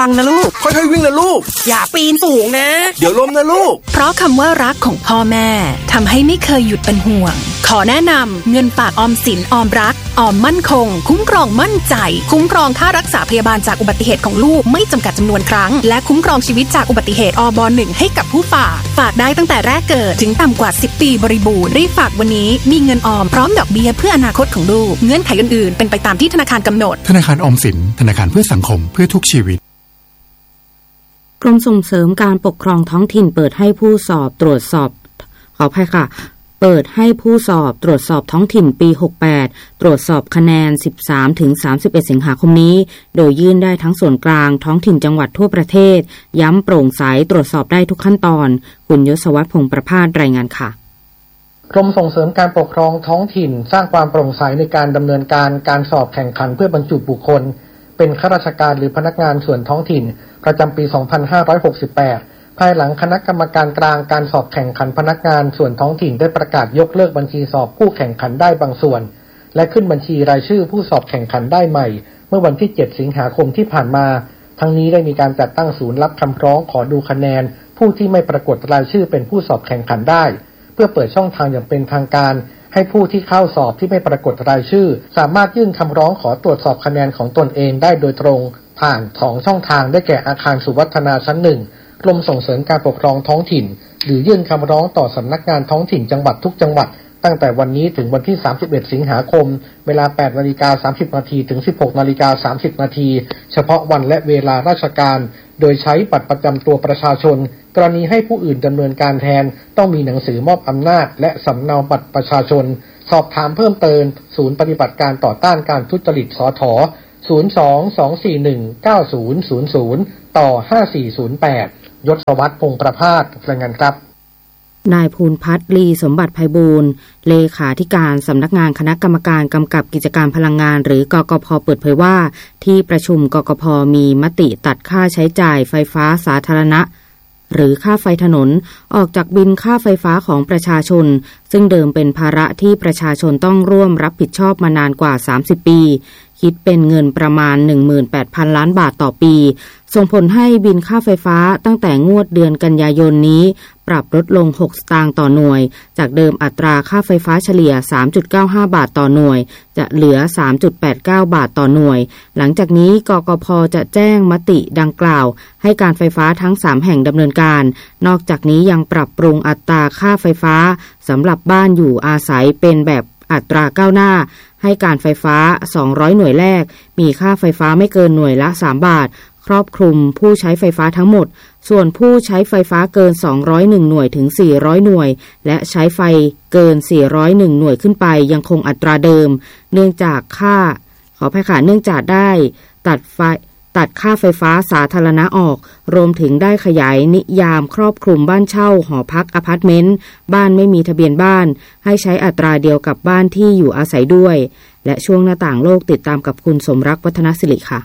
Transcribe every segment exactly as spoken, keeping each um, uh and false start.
วังนะลูกค่อยๆวิ่งนะลูกอย่าปีนสูงนะเดี๋ยวล้มนะลูกเพราะคำว่ารักของพ่อแม่ทำให้ไม่เคยหยุดเป็นห่วงขอแนะนำเงินฝากออมสินออมรักออมมั่นคงคุ้มครองมั่นใจคุ้มครองค่ารักษาพยาบาลจากอุบัติเหตุของลูกไม่จำกัดจำนวนครั้งและคุ้มครองชีวิตจากอุบัติเหตุอบหนึ่งให้กับผู้ฝากฝากได้ตั้งแต่แรกเกิดถึงต่ำกว่าสิบปีบริบูรณ์รีบฝากวันนี้มีเงินออมพร้อมดอกเบี้ยเพื่ออนาคตของลูกเงื่อนไขอื่นๆเป็นไปตามที่ธนาคารกำหนดธนาคารออมสินธนาคารเพื่อสังคมเพื่อทุกชีวิตกรมส่งเสริมการปกครองท้องถิ่นเปิดให้ผู้สอบตรวจสอบขออภัยค่ะเปิดให้ผู้สอบตรวจสอบท้องถิ่นปีหกสิบแปดตรวจสอบคะแนน สิบสามถึงสามสิบเอ็ด สิงหาคมนี้โดยยื่นได้ทั้งส่วนกลางท้องถิ่นจังหวัดทั่วประเทศย้ำโปร่งใสตรวจสอบได้ทุกขั้นตอนคุณยศวัฒน์พงษ์ประภาสรายงานค่ะกรมส่งเสริมการปกครองท้องถิ่นสร้างความโปร่งใสในการดำเนินการการสอบแข่งขันเพื่อบรรจุบุคคลเป็นข้าราชการหรือพนักงานส่วนท้องถิ่นประจำปี สองพันห้าร้อยหกสิบแปด ภายหลังคณะกรรมการกลางการสอบแข่งขันพนักงานส่วนท้องถิ่นได้ประกาศยกเลิกบัญชีสอบผู้แข่งขันได้บางส่วนและขึ้นบัญชีรายชื่อผู้สอบแข่งขันได้ใหม่เมื่อวันที่เจ็ดสิงหาคมที่ผ่านมาทั้งนี้ได้มีการจัดตั้งศูนย์รับคำร้องขอดูคะแนนผู้ที่ไม่ปรากฏรายชื่อเป็นผู้สอบแข่งขันได้เพื่อเปิดช่องทางอย่างเป็นทางการให้ผู้ที่เข้าสอบที่ไม่ปรากฏรายชื่อสามารถยื่นคำร้องขอตรวจสอบคะแนนของตนเองได้โดยตรงผ่านสองช่องทางได้แก่อาคารสุวัฒนาชั้นหนึ่งกรมส่งเสริมการปกครองท้องถิ่นหรือยื่นคำร้องต่อสำนักงานท้องถิ่นจังหวัดทุกจังหวัดตั้งแต่วันนี้ถึงวันที่สามสิบเอ็ดสิงหาคมเวลา แปดนาฬิกาสามสิบนาทีถึง สิบหกนาฬิกาสามสิบนาทีเฉพาะวันและเวลาราชการโดยใช้บัตรประจำตัวประชาชนกรณีให้ผู้อื่นดำเนินการแทนต้องมีหนังสือมอบอำนาจและสำเนาบัตรประชาชนสอบถามเพิ่มเติมศูนย์ปฏิบัติการต่อต้านการทุจริตสถ.ศูนย์ สอง สอง สี่ หนึ่ง เก้า ศูนย์ ศูนย์ ศูนย์ ต่อ ห้า สี่ ศูนย์ แปด ยศวัฒน์พงษ์ประภาสรายงานครับนายภูลพัฒน์ลีสมบัติไพบูลย์เลขาธิการสำนักงานคณะกรรมการกำกับกิจการพลังงานหรือกกพ.เปิดเผยว่าที่ประชุมกกพ.มีมติตัดค่าใช้จ่ายไฟฟ้าสาธารณะหรือค่าไฟถนนออกจากบิลค่าไฟฟ้าของประชาชนซึ่งเดิมเป็นภาระที่ประชาชนต้องร่วมรับผิดชอบมานานกว่าสามสิบปีคิดเป็นเงินประมาณ หนึ่งหมื่นแปดพัน ล้านบาทต่อปีส่งผลให้บิลค่าไฟฟ้าตั้งแต่งวดเดือนกันยายนนี้ปรับลดลงหกสตางค์ต่อหน่วยจากเดิมอัตราค่าไฟฟ้าเฉลี่ย สามจุดเก้าห้า บาทต่อหน่วยจะเหลือ สามจุดแปดเก้า บาทต่อหน่วยหลังจากนี้กกพ.จะแจ้งมติดังกล่าวให้การไฟฟ้าทั้งสามแห่งดำเนินการนอกจากนี้ยังปรับปรุงอัตราค่าไฟฟ้าสำหรับบ้านอยู่อาศัยเป็นแบบอัตราก้าวหน้าให้การไฟฟ้าสองร้อยหน่วยแรกมีค่าไฟฟ้าไม่เกินหน่วยละสามบาทครอบคลุมผู้ใช้ไฟฟ้าทั้งหมดส่วนผู้ใช้ไฟฟ้าเกินสองร้อยเอ็ดหน่วยถึงสี่ร้อยหน่วยและใช้ไฟเกินสี่ร้อยเอ็ดหน่วยขึ้นไปยังคงอัตราเดิมเนื่องจากค่าขออภัยค่ะเนื่องจากได้ตัดไฟตัดค่าไฟฟ้าสาธารณะออกรวมถึงได้ขยายนิยามครอบคลุมบ้านเช่าหอพักอพาร์ตเมนต์บ้านไม่มีทะเบียนบ้านให้ใช้อัตราเดียวกับบ้านที่อยู่อาศัยด้วยและช่วงหน้าต่างโลกติดตามกับคุณสมรักวัฒนศิริค่ะ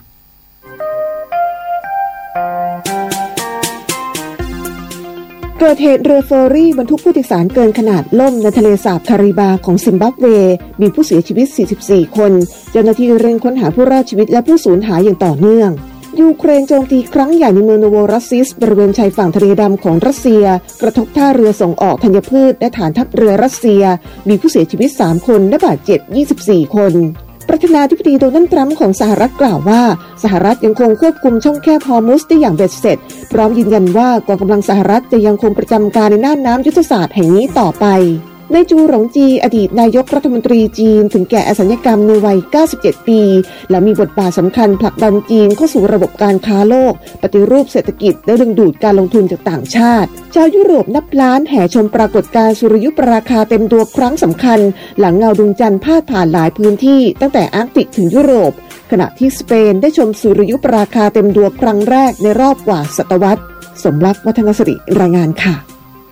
เกิดเหตุเรือเฟอร์รี่บรรทุกผู้โดยสารเกินขนาดล่มในทะเลสาบคาริบาของซิมบับเวมีผู้เสียชีวิตสี่สิบสี่คนเจ้าหน้าที่เร่งค้นหาผู้รอดชีวิตและผู้สูญหายอย่างต่อเนื่องยูเครนโจมตีครั้งใหญ่ในเมืองโนโวรัสซิสบริเวณชายฝั่งทะเลดำของรัสเซียกระทบท่าเรือส่งออกธัญพืชและฐานทัพเรือรัสเซียมีผู้เสียชีวิตสามคนและบาดเจ็บยี่สิบสี่คนประธานาธิบดีโดนัลด์ทรัมป์ของสหรัฐกล่าวว่าสหรัฐยังคงควบคุมช่องแคบฮอร์มุซได้อย่างเบ็ดเสร็จพร้อมยืนยันว่ากองกำลังสหรัฐจะยังคงประจำการในน่านน้ำยุทธศาสตร์แห่งนี้ต่อไปนายจูหลงจีอดีตนายกรัฐมนตรีจีนถึงแก่อสัญกรรมในวัยเก้าสิบเจ็ดปีและมีบทบาทสำคัญผลักดันจีนเข้าสู่ระบบการค้าโลกปฏิรูปเศรษฐกิจและดึงดูดการลงทุนจากต่างชาติชาวยุโรปนับล้านแห่ชมปรากฏการณ์สุริยุปราคาเต็มดวงครั้งสำคัญหลังเงาดวงจันทร์พาดผ่านหลายพื้นที่ตั้งแต่อาร์กติกถึงยุโรปขณะที่สเปนได้ชมสุริยุปราคาเต็มดวงครั้งแรกในรอบกว่าศตวรรษสมรักวัฒนศิริรายงานค่ะ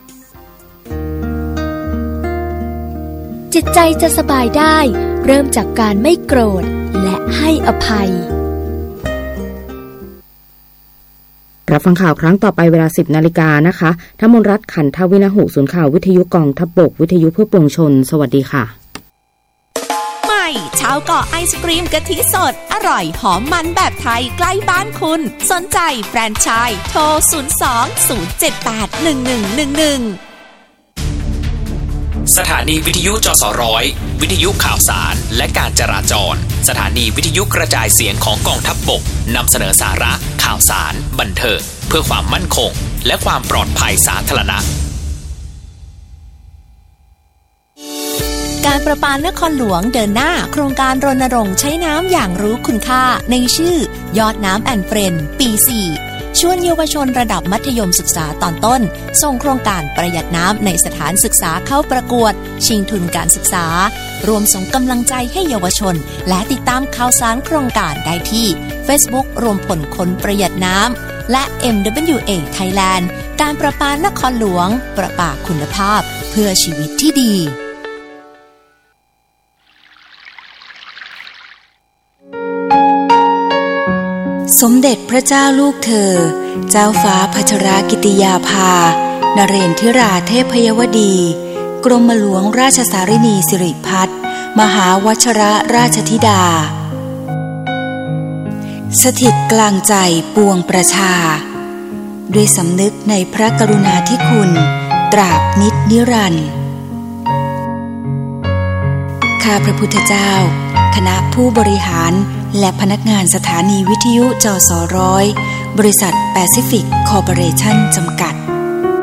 จิตใจจะสบายได้เริ่มจากการไม่โกรธและให้อภัยรับฟังข่าวครั้งต่อไปเวลา สิบนาฬิกานะคะธมนรัตน์ขันทวินหุศูนย์ข่าววิทยุกองทัพบกวิทยุเพื่อปวงชนสวัสดีค่ะใหม่เช้าาวเกาะไอศกรีมกะทิสดอร่อยหอมมันแบบไทยใกล้บ้านคุณสนใจแฟรนไชส์โทรศูนย์ สอง ศูนย์ เจ็ด แปด หนึ่ง หนึ่ง หนึ่ง หนึ่งสถานีวิทยุจสร้อยวิทยุข่าวสารและการจราจรสถานีวิทยุกระจายเสียงของกองทัพบกนำเสนอสาระข่าวสารบันเทิงเพื่อความมั่นคงและความปลอดภัยสาธารณะการประปานครหลวงเดินหน้าโครงการรณรงค์ใช้น้ำอย่างรู้คุณค่าในชื่อยอดน้ำแอนเฟรนปี สี่ชวนเยาวชนระดับมัธยมศึกษาตอนต้นส่งโครงการประหยัดน้ำในสถานศึกษาเข้าประกวดชิงทุนการศึกษารวมส่งกำลังใจให้เยาวชนและติดตามข่าวสารโครงการได้ที่ Facebook รวมผลคนประหยัดน้ำและ เอ็ม ดับเบิลยู เอ Thailand การประปานครหลวงประปาคุณภาพเพื่อชีวิตที่ดีสมเด็จพระเจ้าลูกเธอเจ้าฟ้าพัชรกิติยาภานเรนทิราเทพยวดีกรมหลวงราชสารินีสิริพัฒน์มหาวชรราชธิดาสถิตกลางใจปวงประชาด้วยสำนึกในพระกรุณาธิคุณตราบนิจนิรันดร์ข้าพระพุทธเจ้าคณะผู้บริหารและพนักงานสถานีวิทยุจสร้อยบริษัทแปซิฟิกคอร์ปอเรชั่นจำกัด